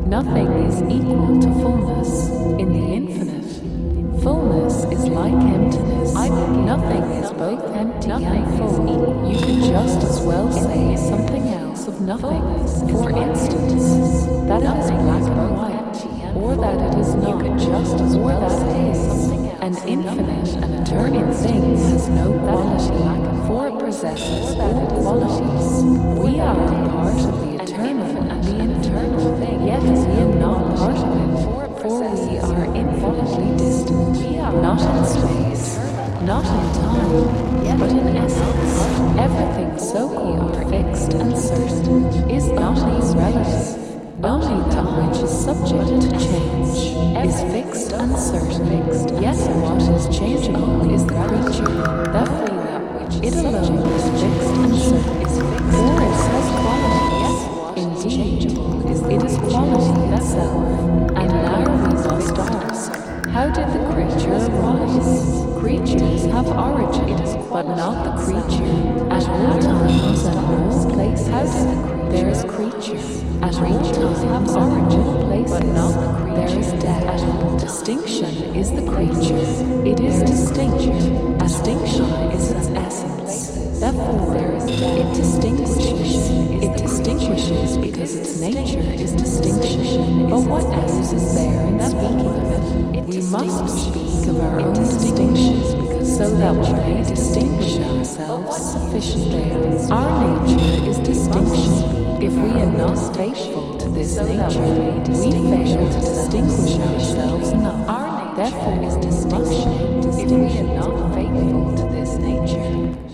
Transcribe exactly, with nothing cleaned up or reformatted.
Nothing is equal to fullness in the infinite. Fullness is like emptiness. Nothing is both empty and full. You could just as well say something else of nothing. For instance, that it is black and white, or that it is not. You could just as well say something else. An infinite and eternal thing has no quality, for it possesses all qualities. We are a part of the eternal and the eternal thing, yet we are not part of it, for we are infinitely distant. We are not in space, not in time, but in essence. Everything so-called fixed and certain is only relative. Only that which is subject to change is fixed and certain. Yet what is changeable is the creature. Therefore, that which it alone is fixed and certain is fixed. For it has quality. Indeed, it is quality itself. And now we must ask, how did the creature arise? Creatures have origin, but not the creature. At all times and all places, how did the creature? There is creature. At all times have origin, place, but not the creature. There is death. At all distinction is the creature. It is distinction. Distinction is its essence. Therefore, there is death. It distinguishes. It distinguishes because its nature is distinction. But what else is there in speaking of it? We must speak of our own distinctions, because so that we may distinguish ourselves sufficiently. Our nature is distinction. If we are not faithful to this nature, we fail to distinguish ourselves enough. Our nature therefore is distinction. If we are not faithful to this nature,